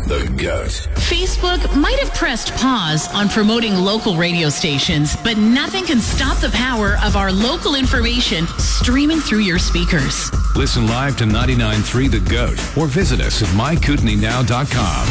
The GOAT. Facebook might have pressed pause on promoting local radio stations, but nothing can stop the power of our local information streaming through your speakers. Listen live to 99.3 The GOAT or visit us at mykootenaynow.com.